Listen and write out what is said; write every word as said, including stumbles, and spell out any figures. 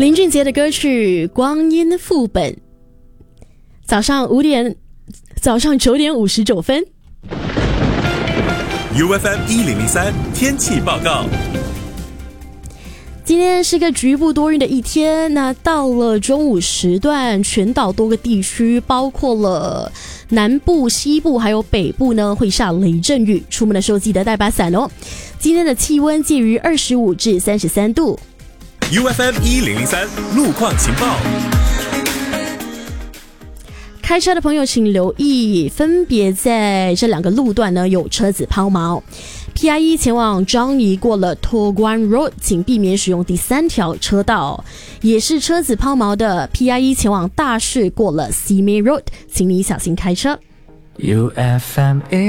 林俊杰的歌曲《光阴副本》。早上五点，早上九点五十九分。 U F M 一零零三天气报告。 今天是个局部多云的一天，那到了中午时段，全岛多个地区，包括了南部、西部还有北部呢，会下雷阵雨，出门的时候记得带把伞哦。今天的气温介于二十五至三十三度。 U F M 一零零三路况情报。 开车的朋友请留意，分别在这两个路段呢有车子抛锚。P I 一 前往樟宜过了托关 Road， 请避免使用第三条车道。也是车子抛锚的 P I 一 前往大士过了 Simei Road， 请你小心开车。 U F M